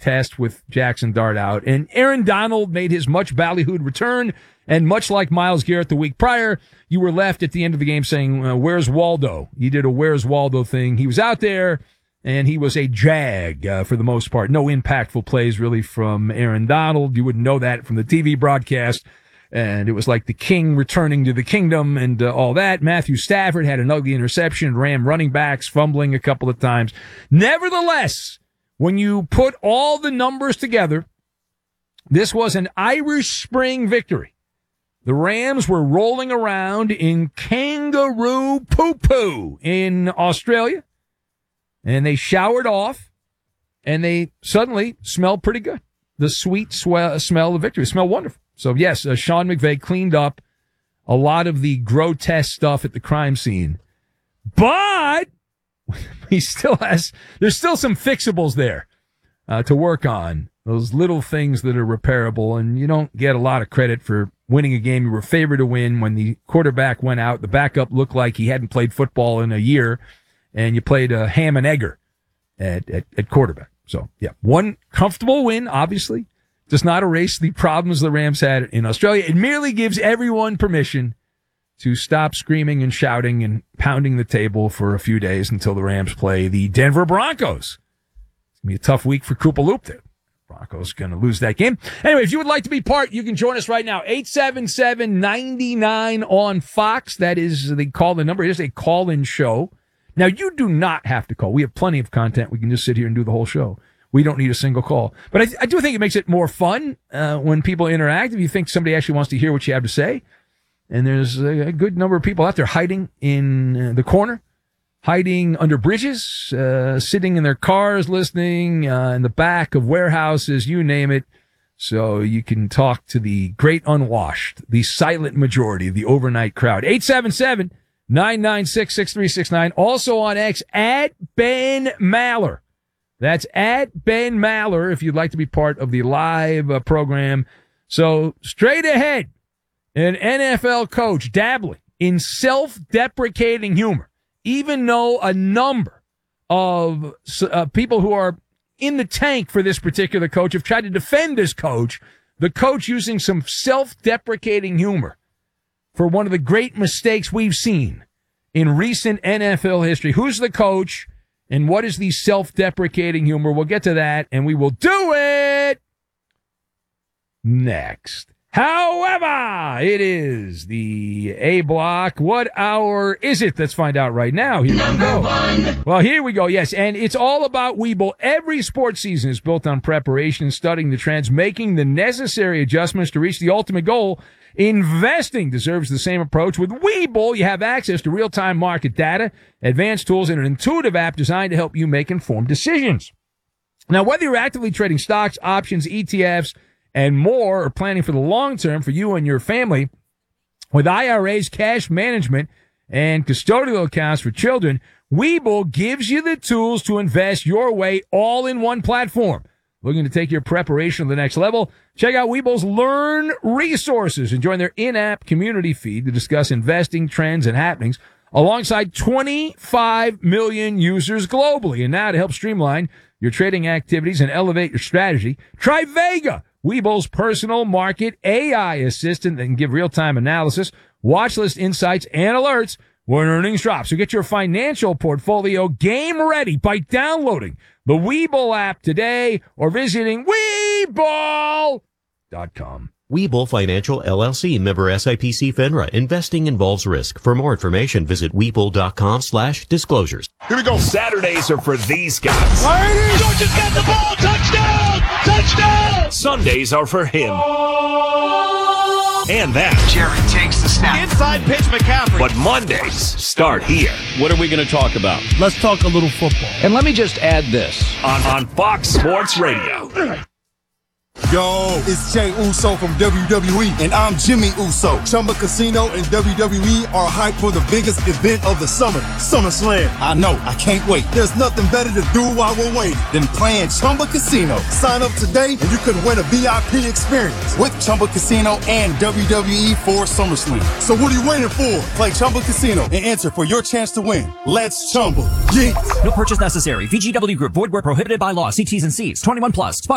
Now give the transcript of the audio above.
test with Jackson Dart out. And Aaron Donald made his much ballyhooed return. And much like Myles Garrett the week prior, you were left at the end of the game saying, where's Waldo? He did a where's Waldo thing. He was out there, and he was a jag for the most part. No impactful plays really from Aaron Donald. You wouldn't know that from the TV broadcast. And it was like the king returning to the kingdom and all that. Matthew Stafford had an ugly interception, ram running backs, fumbling a couple of times. Nevertheless, when you put all the numbers together, this was an Irish Spring victory. The Rams were rolling around in kangaroo poo-poo in Australia, and they showered off, and they suddenly smelled pretty good. The sweet smell of victory. Smelled wonderful. So, yes, Sean McVay cleaned up a lot of the grotesque stuff at the crime scene. But there's still some fixables there to work on. Those little things that are repairable, and you don't get a lot of credit for winning a game you were favored to win when the quarterback went out. The backup looked like he hadn't played football in a year, and you played a ham and egger at quarterback. So, yeah, one comfortable win, obviously, does not erase the problems the Rams had in Australia. It merely gives everyone permission to stop screaming and shouting and pounding the table for a few days until the Rams play the Denver Broncos. It's going to be a tough week for Koopa Loop there. Broncos going to lose that game. Anyway, if you would like to be part, you can join us right now. 877-99 on Fox. That is the call-in number. It is a call-in show. Now, you do not have to call. We have plenty of content. We can just sit here and do the whole show. We don't need a single call. But I do think it makes it more fun when people interact. If you think somebody actually wants to hear what you have to say. And there's a good number of people out there hiding in the corner, hiding under bridges, sitting in their cars, listening in the back of warehouses, you name it. So you can talk to the great unwashed, the silent majority, the overnight crowd. 877-996-6369. Also on X, at Ben Maller. That's at Ben Maller if you'd like to be part of the live program. So straight ahead, an NFL coach dabbling in self-deprecating humor, even though a number of people who are in the tank for this particular coach have tried to defend this coach, the coach using some self-deprecating humor for one of the great mistakes we've seen in recent NFL history. Who's the coach? And what is the self-deprecating humor? We'll get to that, and we will do it next. However, it is the A block. What hour is it? Let's find out right now. Here we go. Well, here we go. Yes, and it's all about Webull. Every sports season is built on preparation, studying the trends, making the necessary adjustments to reach the ultimate goal. Investing deserves the same approach. With Webull, you have access to real-time market data, advanced tools, and an intuitive app designed to help you make informed decisions. Now, whether you're actively trading stocks, options, ETFs, and more, or planning for the long term for you and your family, with IRAs, cash management, and custodial accounts for children, Webull gives you the tools to invest your way all in one platform. Looking to take your preparation to the next level? Check out Webull's Learn resources and join their in-app community feed to discuss investing trends and happenings alongside 25 million users globally. And now to help streamline your trading activities and elevate your strategy, try Vega, Webull's personal market AI assistant that can give real-time analysis, watch list insights, and alerts when earnings drop. So get your financial portfolio game ready by downloading the Webull app today or visiting Webull.com. Webull Financial LLC, member SIPC FINRA. Investing involves risk. For more information, visit Webull.com/disclosures. Here we go. Saturdays are for these guys. Georgia's got the ball. Touchdown! Touchdown! Sundays are for him. And that. Jerry takes the snap. Inside pitch McCaffrey. But Mondays start here. What are we going to talk about? Let's talk a little football. And let me just add this. On Fox Sports Radio. Yo, it's Jay Uso from WWE, and I'm Jimmy Uso. Chumba Casino and WWE are hyped for the biggest event of the summer, SummerSlam. I know, I can't wait. There's nothing better to do while we're waiting than playing Chumba Casino. Sign up today and you could win a VIP experience with Chumba Casino and WWE for SummerSlam. So what are you waiting for? Play Chumba Casino and enter for your chance to win. Let's Chumba. Yeah. No purchase necessary. VGW Group. Void where prohibited by law. See T's and C's. 21 plus.